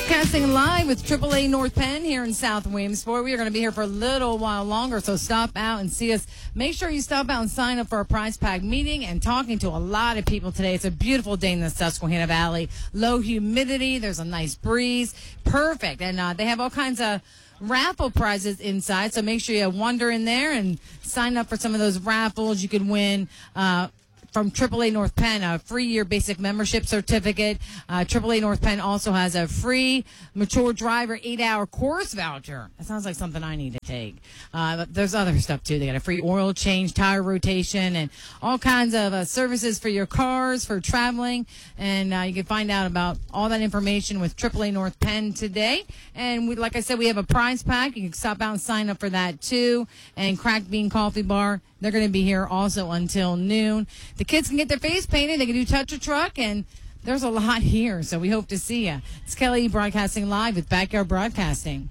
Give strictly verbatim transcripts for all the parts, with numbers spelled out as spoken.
Broadcasting live with triple A North Penn here in South Williamsport. We are going to be here for a little while longer, so stop out and see us. Make sure you stop out and sign up for our prize pack meeting and talking to a lot of people today. It's a beautiful day in the Susquehanna Valley. Low humidity. There's a nice breeze. Perfect. And uh, they have all kinds of raffle prizes inside, so make sure you wander in there and sign up for some of those raffles. You can win uh from triple A North Penn, a free year basic membership certificate. Uh, triple A North Penn also has a free mature driver eight-hour course voucher. That sounds like something I need to take. Uh, but there's other stuff, too. They got a free oil change, tire rotation, and all kinds of uh, services for your cars, for traveling. And uh, you can find out about all that information with triple A North Penn today. And we, like I said, we have a prize pack. You can stop out and sign up for that, too. And Cracked Bean Coffee Bar, they're going to be here also until noon. The kids can get their face painted. They can do touch a truck, and there's a lot here, so we hope to see you. It's Kelly broadcasting live with Backyard Broadcasting.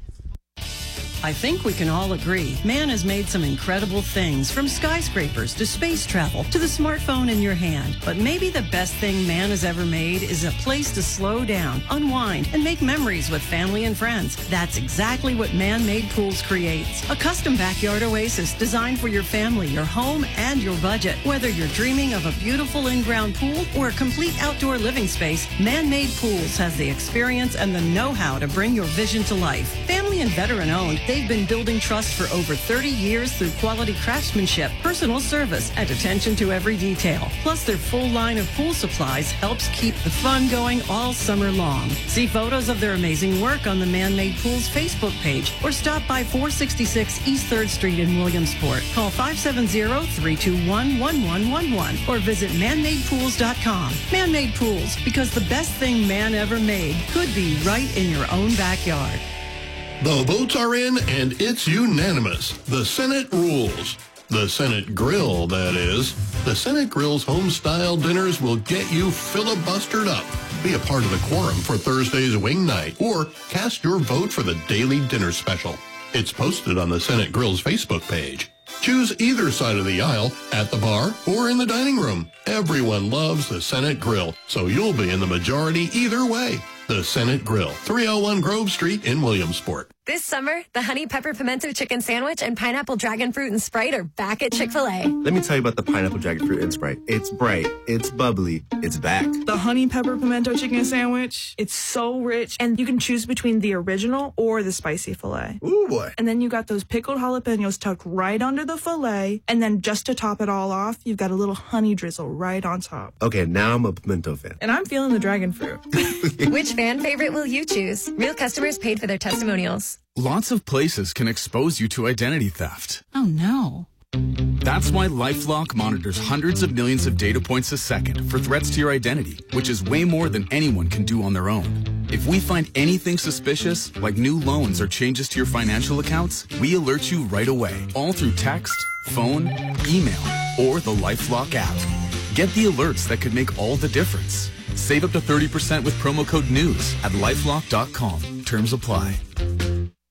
I think we can all agree, man has made some incredible things, from skyscrapers to space travel to the smartphone in your hand. But maybe the best thing man has ever made is a place to slow down, unwind, and make memories with family and friends. That's exactly what Man-Made Pools creates. A custom backyard oasis designed for your family, your home, and your budget. Whether you're dreaming of a beautiful in-ground pool or a complete outdoor living space, Man-Made Pools has the experience and the know-how to bring your vision to life. Family and veteran-owned, they've been building trust for over thirty years through quality craftsmanship, personal service, and attention to every detail. Plus, their full line of pool supplies helps keep the fun going all summer long. See photos of their amazing work on the Man-Made Pools Facebook page or stop by four sixty-six East third Street in Williamsport. Call five seven zero, three two one, one one one one or visit man made pools dot com. Man-Made Pools, because the best thing man ever made could be right in your own backyard. The votes are in, and it's unanimous. The Senate rules. The Senate Grill, that is. The Senate Grill's home-style dinners will get you filibustered up. Be a part of the quorum for Thursday's wing night, or cast your vote for the daily dinner special. It's posted on the Senate Grill's Facebook page. Choose either side of the aisle, at the bar or in the dining room. Everyone loves the Senate Grill, so you'll be in the majority either way. The Senate Grill, three oh one Grove Street in Williamsport. This summer, the Honey Pepper Pimento Chicken Sandwich and Pineapple Dragon Fruit and Sprite are back at Chick-fil-A. Let me tell you about the Pineapple Dragon Fruit and Sprite. It's bright, it's bubbly, it's back. The Honey Pepper Pimento Chicken Sandwich, it's so rich, and you can choose between the original or the spicy filet. Ooh, boy. And then you got those pickled jalapenos tucked right under the filet, and then just to top it all off, you've got a little honey drizzle right on top. Okay, now I'm a pimento fan. And I'm feeling the dragon fruit. Which fan favorite will you choose? Real customers paid for their testimonials. Lots of places can expose you to identity theft. Oh, no. That's why LifeLock monitors hundreds of millions of data points a second for threats to your identity, which is way more than anyone can do on their own. If we find anything suspicious, like new loans or changes to your financial accounts, we alert you right away, all through text, phone, email, or the LifeLock app. Get the alerts that could make all the difference. Save up to thirty percent with promo code NEWS at lifelock dot com. Terms apply.